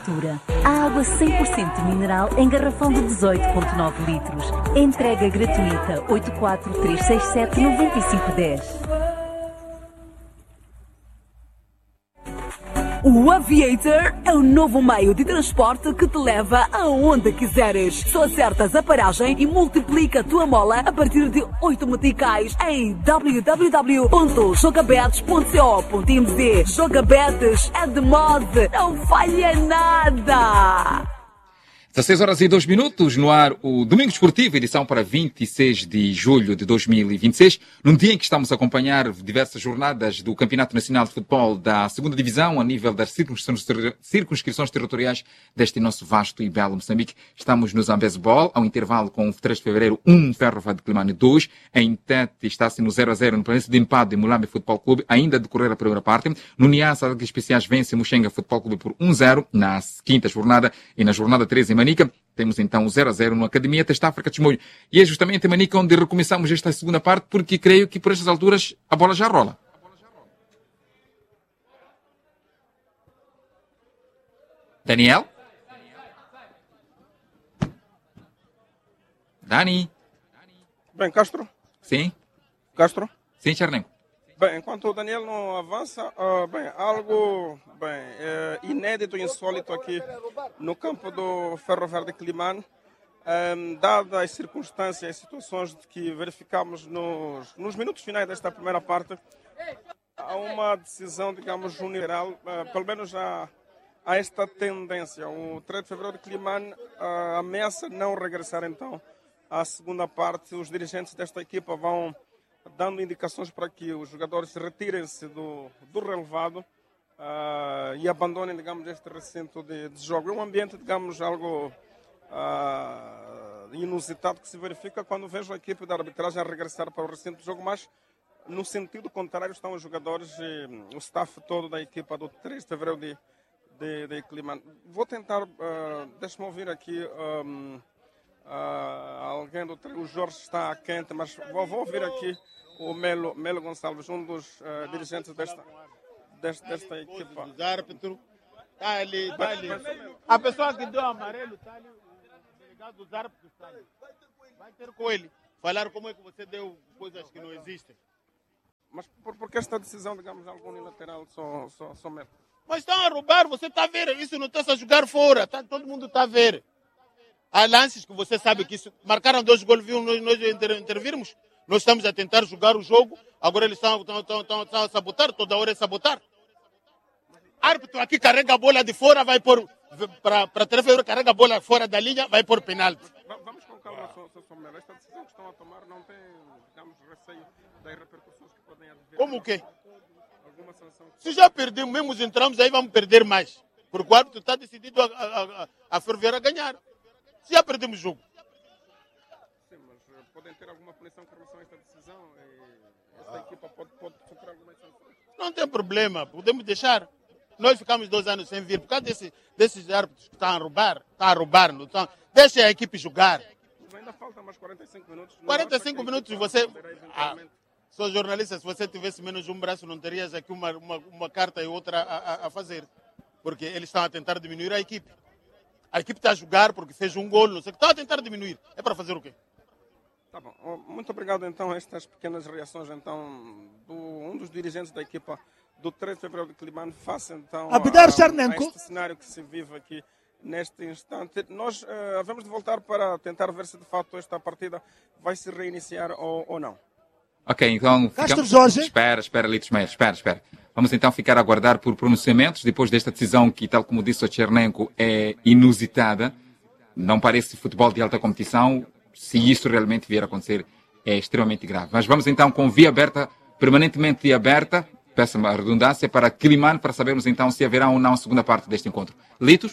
Mistura. A água 100% mineral em garrafão de 18,9 litros. Entrega gratuita 843679510. O Aviator é o novo meio de transporte que te leva aonde quiseres. Só acertas a paragem e multiplica a tua mola a partir de 8 meticais em www.jogabetes.co.mz. Jogabetes é de mod, não falha nada! 16 horas e 2 minutos, no ar o Domingo Desportivo, edição para 26 de julho de 2026, num dia em que estamos a acompanhar diversas jornadas do Campeonato Nacional de Futebol da 2ª Divisão, a nível das circunscrições territoriais deste nosso vasto e belo Moçambique. Estamos no Zambeze Ball, ao intervalo com o 3 de fevereiro, 1, Ferro de Climane 2, em Tete está-se no 0-0 no planície de empate de Mulambe Futebol Clube, ainda a decorrer a primeira parte. No Niassa, as especiais vence Muxenga Futebol Clube por 1-0 na 5ª jornada, e na jornada 13 em Manica temos então o 0-0 no Academia Teste África de Chimoio. E é justamente em Manica onde recomeçamos esta segunda parte, porque creio que por estas alturas a bola já rola. Daniel? Dani? Bem, Castro? Sim? Castro? Sim, Charnenco. Bem, enquanto o Daniel não avança, algo inédito e insólito aqui no campo do Ferro Verde Climane, dadas as circunstâncias e situações que verificamos nos minutos finais desta primeira parte, há uma decisão, digamos, unilateral, pelo menos há esta tendência. O 3 de fevereiro de Climane ameaça não regressar então à segunda parte. Os dirigentes desta equipa vão dando indicações para que os jogadores retirem-se do relevado e abandonem, digamos, este recinto de jogo. É um ambiente, digamos, algo inusitado que se verifica quando vejo a equipe da arbitragem a regressar para o recinto de jogo, mas no sentido contrário estão os jogadores e o staff todo da equipa do 3 de fevereiro de Climane. Vou tentar, deixa-me ouvir aqui alguém do o Jorge está quente, mas vou ouvir aqui o Melo Gonçalves, um dos dirigentes desta equipa. Os árbitros, tá ali. A pessoa que deu amarelo está ali, o delegado dos árbitros está ali. Vai ter com ele, falar como é que você deu coisas que não existem. Mas por que esta decisão, digamos, algo unilateral, só Melo? Mas estão a roubar, você está a ver, isso não está a jogar fora, todo mundo está a ver. Há lances que você sabe que isso, marcaram 2 gols, viu nós intervirmos. Nós estamos a tentar jogar o jogo, agora eles estão a sabotar, toda hora é sabotar. Árbitro aqui carrega a bola de fora, vai pôr, para 3 de fevereiro, carrega a bola fora da linha, vai pôr penalti. Vamos com calma, Melo. Esta decisão que estão a tomar não tem, digamos, receio das repercussões que podem haver. Como o quê? Alguma sanção? Se já perdemos, mesmo entramos, aí vamos perder mais. Porque o árbitro está decidido a Ferroviária a ganhar. Se já perdemos o jogo. Sim, mas podem ter alguma punição com relação a esta decisão? Esta equipa pode sofrer alguma sanção? Não tem problema, podemos deixar. Nós ficamos 2 anos sem vir, por causa desses árbitros que estão a roubar, não estão. Deixa a equipe jogar. Mas ainda faltam mais 45 minutos. 45 minutos e você... Sou jornalista, se você tivesse menos um braço, não terias aqui uma carta e outra a fazer. Porque eles estão a tentar diminuir a equipe. A equipe está a jogar porque fez um gol, não sei o que. Está a tentar diminuir. É para fazer o quê? Tá bom. Muito obrigado, então, a estas pequenas reações, então, um dos dirigentes da equipa do 3 de fevereiro de Climane, face, então, a este cenário que se vive aqui neste instante. Nós havemos de voltar para tentar ver se, de fato, esta partida vai se reiniciar ou não. Ok, então... Castro Jorge. Espera, Litos Meia, espera. Vamos então ficar a aguardar por pronunciamentos depois desta decisão que, tal como disse o Chernenko, é inusitada. Não parece futebol de alta competição. Se isso realmente vier a acontecer, é extremamente grave. Mas vamos então com via aberta, permanentemente aberta, peço-me a redundância, para Climane, para sabermos então se haverá ou não a segunda parte deste encontro. Litos?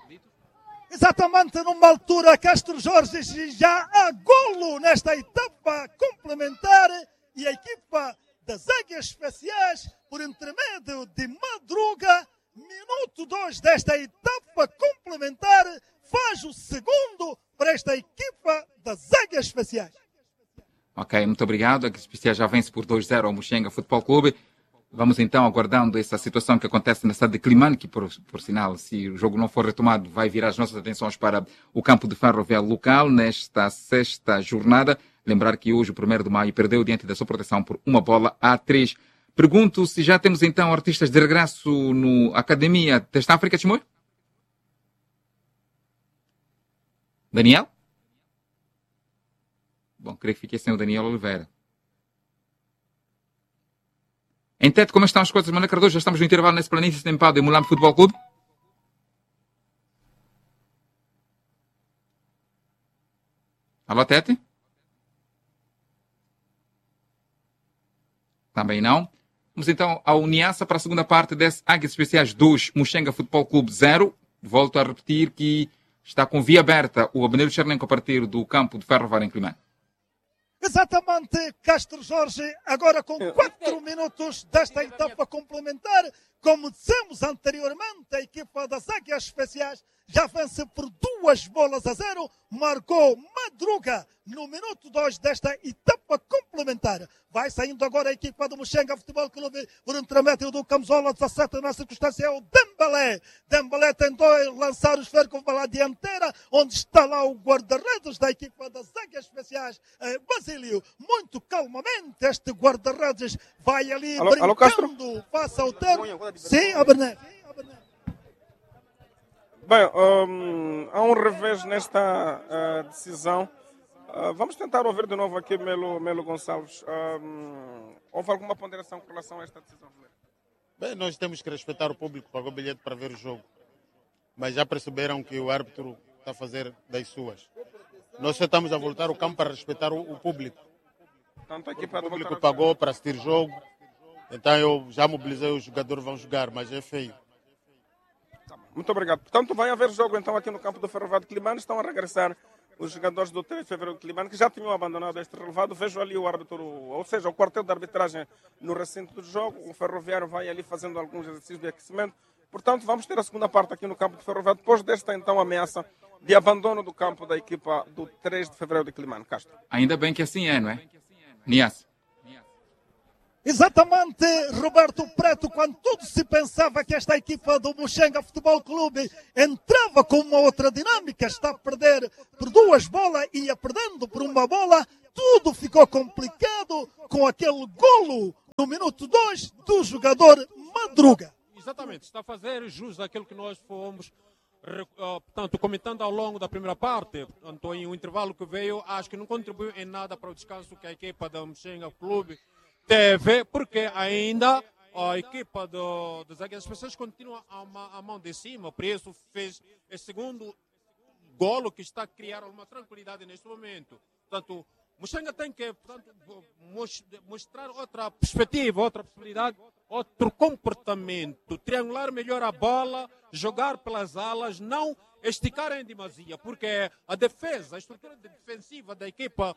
Exatamente numa altura, Castro Jorge já há golo nesta etapa complementar e a equipa das Águias Especiais, por intermédio de Madruga, minuto 2 desta etapa complementar, faz o segundo para esta equipa das Águias Especiais. Ok, muito obrigado. A Águias Especiais já vence por 2-0 ao Muxenga Futebol Clube. Vamos então aguardando essa situação que acontece na cidade de Climane, que por sinal, se o jogo não for retomado, vai virar as nossas atenções para o campo de Ferroviário local nesta sexta jornada. Lembrar que hoje, o 1º de maio, perdeu diante da sua proteção por 1-3. Pergunto se já temos então artistas de regresso no Academia Testa África, Chimoio? Daniel? Bom, creio que fiquei sem o Daniel Oliveira. Em Tete, como estão as coisas, Manuel Cardoso? Já estamos no intervalo nesse planície tempado em Mulambo Futebol Clube? Alô, Tete? Também não. Vamos então ao Niassa para a segunda parte desse Águias Especiais 2, Muxenga Futebol Clube 0. Volto a repetir que está com via aberta o Abneiro Chernenco a partir do campo de Ferroviário em Climane. Exatamente, Castro Jorge, agora com 4 minutos desta etapa complementar, como dissemos anteriormente, a equipa das Águias Especiais já vence por 2-0, marcou Madruga no minuto 2 desta etapa complementar. Vai saindo agora a equipa do Muxenga Futebol Clube por intermédio do camisola 17 na circunstância é o Dembélé. Dembélé tentou lançar o esférico para a dianteira, onde está lá o guarda-redes da equipa das Águias Especiais, Basílio. Muito calmamente este guarda-redes vai ali brincando, passa o termo. Sim, Aberné. Bem, há um revés nesta decisão. Vamos tentar ouvir de novo aqui Melo Gonçalves. Houve alguma ponderação com relação a esta decisão? Bem, nós temos que respeitar o público que pagou bilhete para ver o jogo. Mas já perceberam que o árbitro está a fazer das suas. Nós só estamos a voltar ao campo para respeitar o público. Tanto aqui O público pagou para assistir o jogo. Então eu já mobilizei, os jogadores vão jogar, mas é feio. Muito obrigado. Portanto, vai haver jogo então aqui no campo do Ferroviário de Climane. Estão a regressar os jogadores do 3 de fevereiro de Climane, que já tinham abandonado este relevado. Vejo ali o árbitro, ou seja, o quartel de arbitragem no recinto do jogo. O Ferroviário vai ali fazendo alguns exercícios de aquecimento. Portanto, vamos ter a segunda parte aqui no campo do Ferroviário, depois desta então ameaça de abandono do campo da equipa do 3 de fevereiro de Climane. Castro. Ainda bem que assim é, não é? Niassa. Exatamente, Roberto Preto, quando tudo se pensava que esta equipa do Muxenga Futebol Clube entrava com uma outra dinâmica, está a perder por 2 bolas e ia perdendo por 1 bola, tudo ficou complicado com aquele golo no minuto 2 do jogador Madruga. Exatamente, está a fazer jus àquilo que nós fomos portanto, comentando ao longo da primeira parte. Portanto, em um intervalo que veio, acho que não contribuiu em nada para o descanso que a equipa do Muxenga Clube teve, porque ainda a equipa das Águias Especiais continua a mão de cima, por isso fez esse segundo golo que está a criar uma tranquilidade neste momento. Portanto, Muxenga tem que, portanto, mostrar outra perspectiva, outra possibilidade, outro comportamento, triangular melhor a bola, jogar pelas alas, não esticar em demasia, porque a defesa, a estrutura defensiva da equipa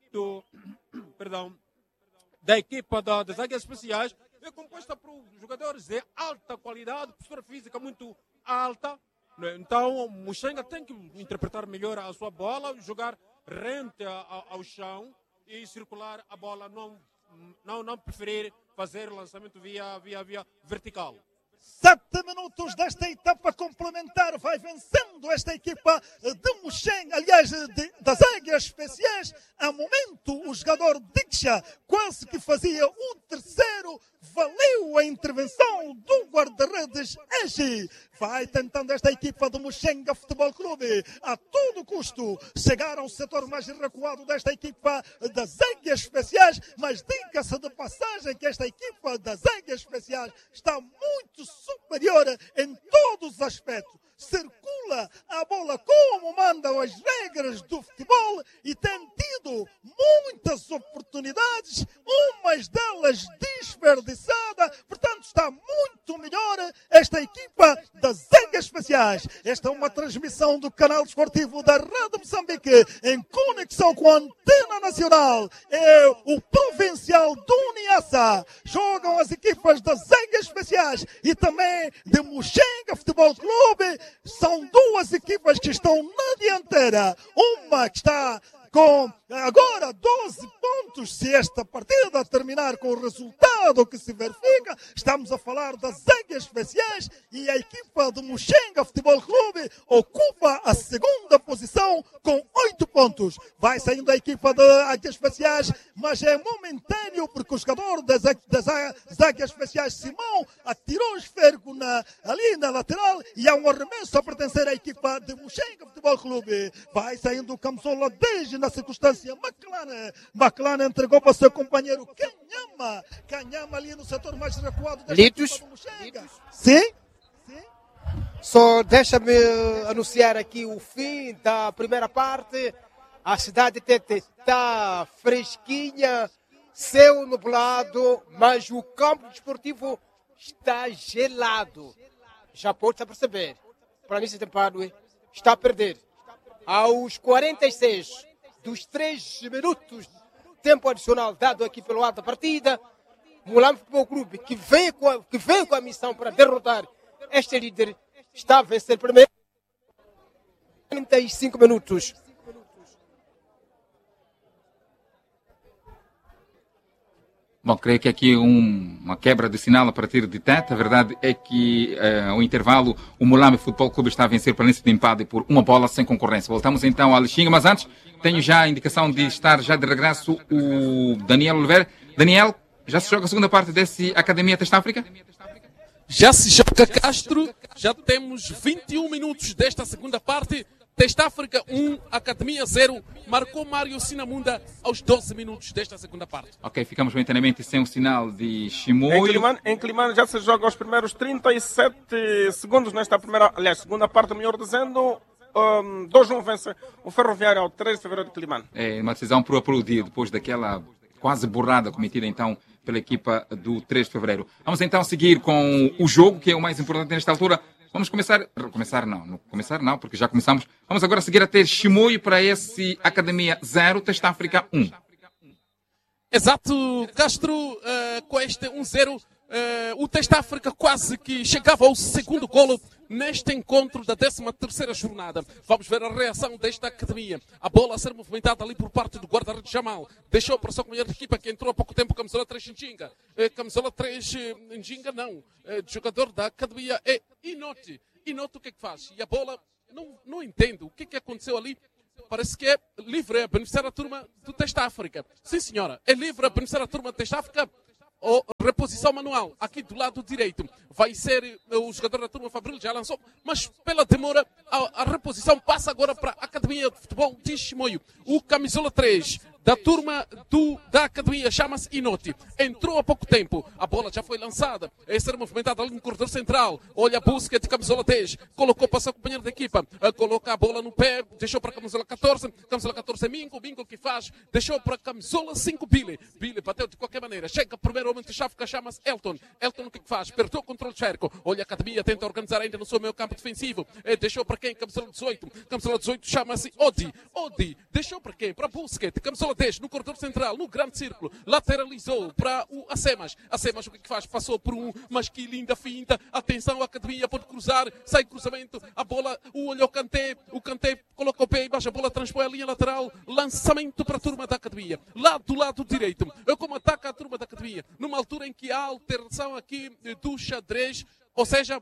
da equipa das Águias Especiais é composta por jogadores de alta qualidade, postura física muito alta. Então, o Muxenga tem que interpretar melhor a sua bola, jogar rente ao chão e circular a bola, não preferir fazer o lançamento via vertical. 7 minutos desta etapa complementar, vai vencendo esta equipa de Muxenga, aliás, das Águias Especiais. A momento, o jogador Diksha quase que fazia o terceiro, valeu a intervenção do guarda-redes Egi. Vai tentando esta equipa do Muxenga Futebol Clube, a todo custo, chegar ao setor mais recuado desta equipa das Águias Especiais, mas diga-se de passagem que esta equipa das Águias Especiais está muito superior em todos os aspectos. Circula a bola como mandam as regras do futebol e tem tido muitas oportunidades, umas delas desperdiçadas. Portanto, está muito melhor esta equipa das Águias Especiais. Esta é uma transmissão do canal desportivo da Rádio Moçambique em conexão com a Antena Nacional. É o provincial do Niassa. Jogam as equipas das Águias Especiais e também de Muxenga Futebol Clube. São duas equipas que estão na dianteira Inter, uma que está com agora 12 pontos, se esta partida terminar com o resultado que se verifica. Estamos a falar das Águias Especiais e a equipa do Muxenga Futebol Clube ocupa a segunda posição com 8 pontos. Vai saindo a equipa das Águias Especiais, mas é momentâneo porque o jogador das Águias Especiais, Simão, atirou o esférgo ali na lateral e há um arremesso a pertencer à equipa de Muxenga Futebol Clube. Vai saindo o camisola 10 na circunstância. McLaren entregou para o seu companheiro Canhama ali no setor mais recuado da equipa do Muxenga. Sim? Só deixa-me anunciar aqui o fim da primeira parte. A cidade Tete está fresquinha, céu nublado, mas o campo desportivo está gelado. Já pode perceber. Para mim, esse Padue está a perder. Aos 46 dos 3 minutos, tempo adicional dado aqui pelo lado da partida, Mulambo Futebol Clube, que veio com a missão para derrotar este líder, está a vencer primeiro 35 minutos. Bom, creio que aqui uma quebra de sinal a partir de Tete. A verdade é que ao intervalo o Mulambo Futebol Clube está a vencer para de empate por 1-bola sem concorrência. Voltamos então à Lixinga, mas antes tenho já a indicação de estar já de regresso o Daniel Oliveira. Daniel, já se joga a segunda parte desse Academia Teste África? Já se joga, Castro. Já temos 21 minutos desta segunda parte. Teste África 1, Academia 0. Marcou Mário Sinamunda aos 12 minutos desta segunda parte. Ok, ficamos momentaneamente sem o sinal de Chimoio. Em Climane já se joga os primeiros 37 segundos nesta segunda parte, melhor dizendo. 2-1 vence o Ferroviário ao 3 de fevereiro de Climane. É uma decisão por aplaudir depois daquela quase borrada cometida então pela equipa do 3 de fevereiro. Vamos então seguir com o jogo, que é o mais importante nesta altura. Vamos começar não, porque já começamos. Vamos agora seguir a ter Chimoio para esse Academia 0, Teste África 1. Exato, Castro, com este 1-0, o Teste África quase que chegava ao segundo golo neste encontro da 13ª jornada. Vamos ver a reação desta academia. A bola a ser movimentada ali por parte do guarda-redes Jamal. Deixou para a sua companheira de equipa que entrou há pouco tempo, camisola 3 Njinga. Camisola 3 Njinga não. Jogador da academia é Inoti. Inoti o que é que faz? E a bola, não entendo o que é que aconteceu ali. Parece que é livre a beneficiar a turma do Teste África. Sim, senhora, é livre a beneficiar a turma do Teste África. Ou reposição manual, aqui do lado direito. Vai ser o jogador da turma Fabril, já lançou, mas pela demora, a reposição passa agora para a Academia de Futebol de Chimoio. O camisola 3 da turma da academia chama-se Inoti. Entrou há pouco tempo, a bola já foi lançada, é ser movimentada ali no corredor central. Olha a busca de camisola 10, colocou para o seu companheiro de equipa, coloca a bola no pé, deixou para a camisola 14 é Mingo que faz, deixou para a camisola 5 Billy bateu de qualquer maneira, chega primeiro homem de chave que chama-se Elton o que faz? Perdeu o controle de cerco, olha a academia, tenta organizar ainda no seu meio campo defensivo, deixou para quem? Camisola 18 chama-se Odi, deixou para quem? Para Busquets, camisola 10 no corredor central, no grande círculo, lateralizou para o Acemas o que faz? Passou por mas que linda finta, atenção, a academia pode cruzar, sai cruzamento, a bola, olha o Kanté coloca o pé e baixa, a bola transpõe a linha lateral, lançamento para a turma da academia, lá do lado direito, como ataca a turma da academia, numa altura em que há alteração aqui do xadrez, ou seja,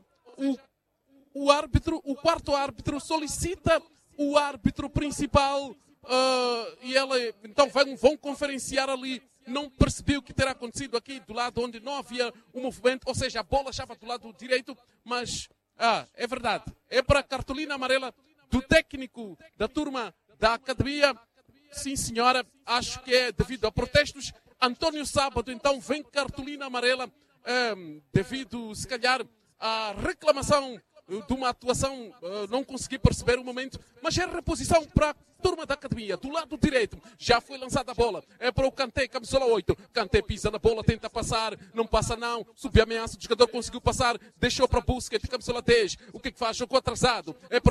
o quarto árbitro solicita o árbitro principal e ela, então vão conferenciar ali. Não percebeu o que terá acontecido aqui do lado onde não havia um movimento, ou seja, a bola estava do lado direito, mas é verdade, é para a cartolina amarela do técnico da turma da academia. Sim, senhora, acho que é devido a protestos. António Sábado, então, vem cartolina amarela devido, se calhar, à reclamação de uma atuação, não consegui perceber o momento, mas é reposição para a turma da academia, do lado direito, já foi lançada a bola, é para o Kanté, camisola 8, Kanté pisa na bola, tenta passar, não passa não, subiu a ameaça, o jogador conseguiu passar, deixou para Busquets, camisola 10, o que faz? Jogou atrasado, é para